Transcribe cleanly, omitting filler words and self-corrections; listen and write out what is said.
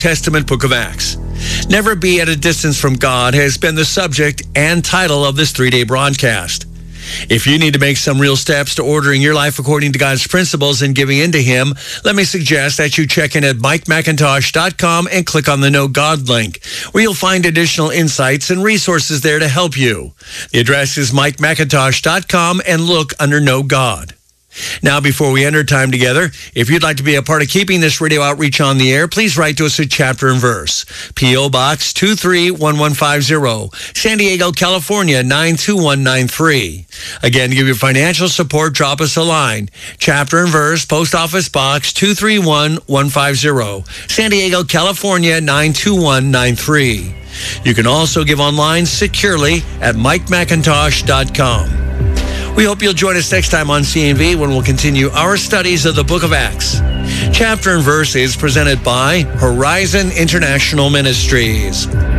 Testament book of Acts. Never be at a distance from God has been the subject and title of this 3-day broadcast. If you need to make some real steps to ordering your life according to God's principles and giving into Him, let me suggest that you check in at MikeMcintosh.com and click on the Know God link, where you'll find additional insights and resources there to help you. The address is MikeMcintosh.com and look under Know God. Now, before we end our time together, if you'd like to be a part of keeping this radio outreach on the air, please write to us at Chapter and Verse, P.O. Box 231150, San Diego, California 92193. Again, to give your financial support, drop us a line. Chapter and Verse, Post Office Box 231150, San Diego, California 92193. You can also give online securely at MikeMcintosh.com. We hope you'll join us next time on CNV when we'll continue our studies of the book of Acts. Chapter and Verse is presented by Horizon International Ministries.